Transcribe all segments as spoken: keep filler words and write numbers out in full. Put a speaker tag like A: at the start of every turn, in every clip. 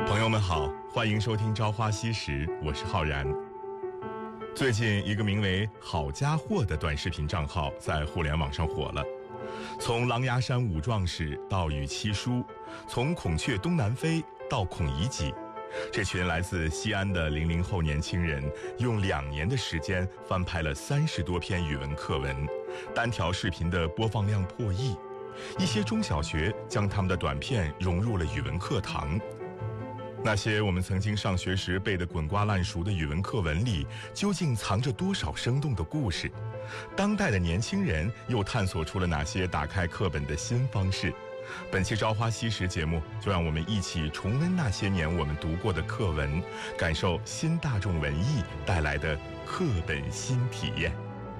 A: 朋友们好，欢迎收听《朝花夕拾》，我是浩然。最近一个名为“好家伙”的短视频账号在互联网上火了。从狼牙山五壮士到与七叔，从孔雀东南飞到孔乙己，这群来自西安的零零后年轻人，用两年的时间翻拍了三十多篇语文课文，单条视频的播放量破亿。一些中小学将他们的短片融入了语文课堂。那些我们曾经上学时背得滚瓜烂熟的语文课文里，究竟藏着多少生动的故事？当代的年轻人又探索出了哪些打开课本的新方式？本期《朝花夕拾》节目，就让我们一起重温那些年我们读过的课文，感受新大众文艺带来的课本新体验。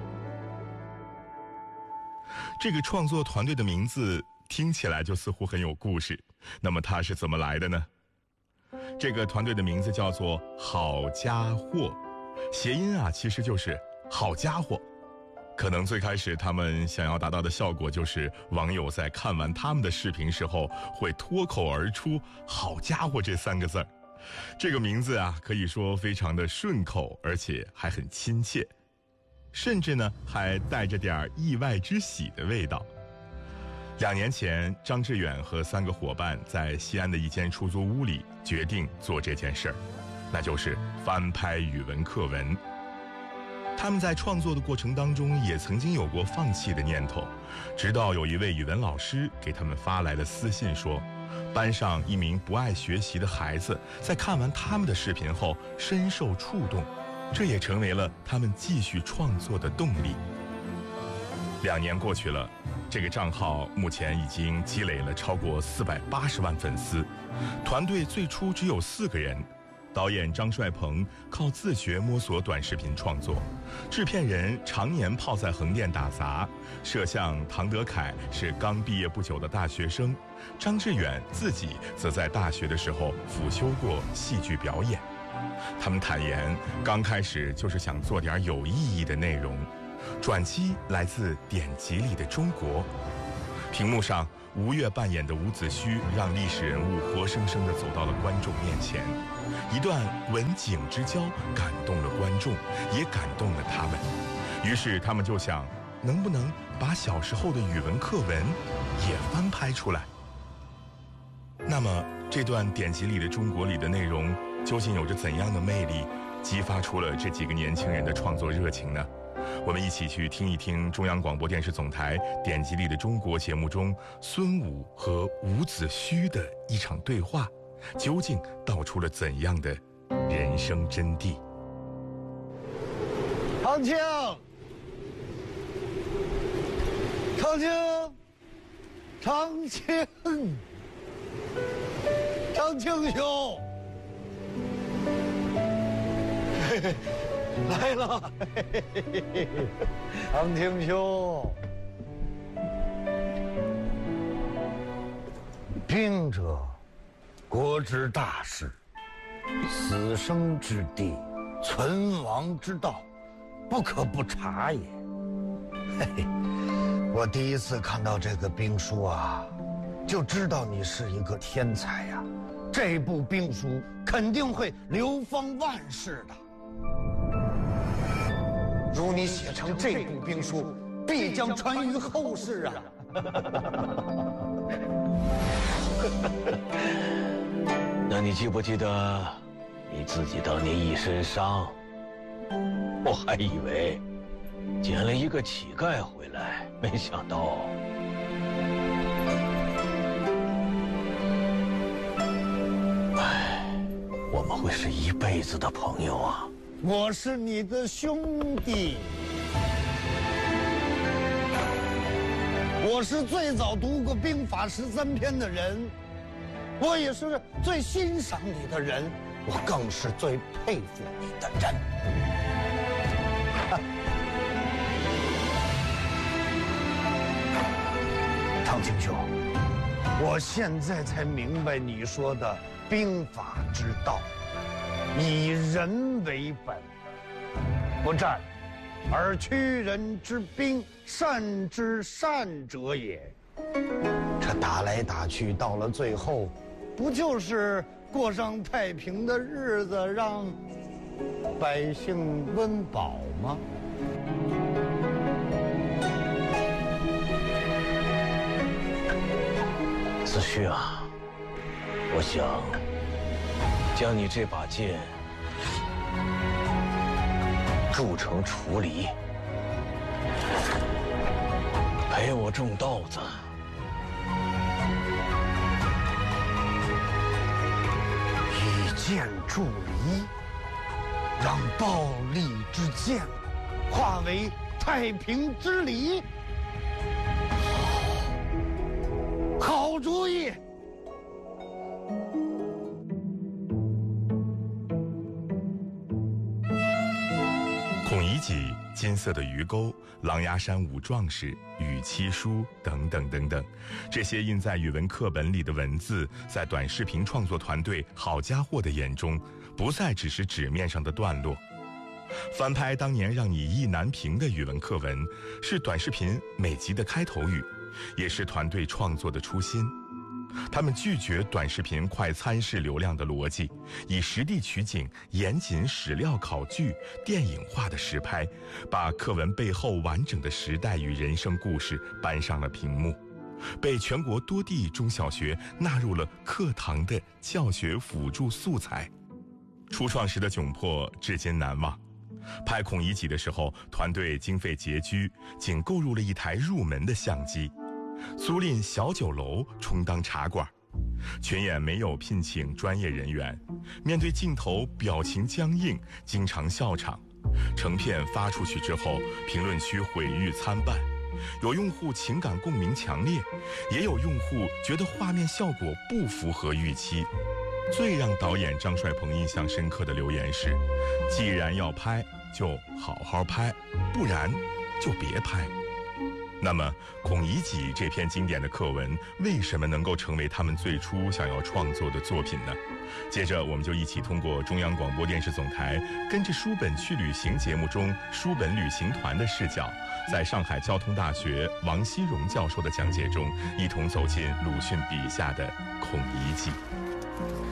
A: 这个创作团队的名字听起来就似乎很有故事，那么它是怎么来的呢？这个团队的名字叫做好家伙，谐音啊其实就是好家伙。可能最开始他们想要达到的效果就是网友在看完他们的视频时候会脱口而出好家伙这三个字儿。这个名字啊可以说非常的顺口，而且还很亲切，甚至呢还带着点意外之喜的味道。两年前，张志远和三个伙伴在西安的一间出租屋里决定做这件事儿，那就是翻拍语文课文。他们在创作的过程当中也曾经有过放弃的念头，直到有一位语文老师给他们发来了私信说，班上一名不爱学习的孩子在看完他们的视频后深受触动，这也成为了他们继续创作的动力。两年过去了，这个账号目前已经积累了超过四百八十万粉丝。团队最初只有四个人，导演张帅鹏靠自学摸索短视频创作，制片人常年泡在横店打杂，摄像唐德凯是刚毕业不久的大学生，张志远自己则在大学的时候辅修过戏剧表演。他们坦言，刚开始就是想做点有意义的内容。转机来自典籍里的中国。屏幕上，吴越扮演的伍子胥让历史人物活生生地走到了观众面前，一段文景之交感动了观众，也感动了他们。于是他们就想，能不能把小时候的语文课文也翻拍出来？那么这段典籍里的中国里的内容究竟有着怎样的魅力，激发出了这几个年轻人的创作热情呢？我们一起去听一听中央广播电视总台典籍里的中国节目中孙武和伍子胥的一场对话，究竟道出了怎样的人生真谛？
B: 长青，长青，长青，长青兄，嘿嘿，来了，嘿嘿嘿，长青兄。兵者，国之大事，死生之地，存亡之道，不可不察也。嘿嘿，我第一次看到这个兵书啊，就知道你是一个天才呀、啊！这部兵书肯定会流芳万世的。如你写成这部兵书，必将传于后世啊！
C: 那你记不记得你自己当年一身伤？我还以为捡了一个乞丐回来，没想到哎，我们会是一辈子的朋友啊！
B: 我是你的兄弟，我是最早读过兵法十三篇的人，我也是最欣赏你的人，我更是最佩服你的人。长青兄，我现在才明白你说的兵法之道，以人为本，不战而屈人之兵，善之善者也。这打来打去，到了最后，不就是过上太平的日子，让百姓温饱吗？
C: 子虚啊，我想将你这把剑铸成处理，陪我种稻子。
B: 以剑助犁，让暴力之剑化为太平之理。好主意！
A: 孔乙己、金色的鱼钩、狼牙山五壮士、与妻书等等等等，这些印在语文课本里的文字，在短视频创作团队好家伙的眼中，不再只是纸面上的段落。翻拍当年让你意难平的语文课文，是短视频每集的开头语，也是团队创作的初心。他们拒绝短视频快餐式流量的逻辑，以实地取景、严谨史料考据、电影化的实拍，把课文背后完整的时代与人生故事搬上了屏幕，被全国多地中小学纳入了课堂的教学辅助素材。初创时的窘迫至今难忘。拍孔乙己的时候，团队经费拮据，仅购入了一台入门的相机，租赁小酒楼充当茶馆，群演没有聘请专业人员，面对镜头表情僵硬，经常笑场。成片发出去之后，评论区毁誉参半，有用户情感共鸣强烈，也有用户觉得画面效果不符合预期。最让导演张帅鹏印象深刻的留言是：既然要拍，就好好拍，不然就别拍。那么孔乙己这篇经典的课文为什么能够成为他们最初想要创作的作品呢？接着我们就一起通过中央广播电视总台跟着书本去旅行节目中书本旅行团的视角，在上海交通大学王希荣教授的讲解中，一同走进鲁迅笔下的孔乙己。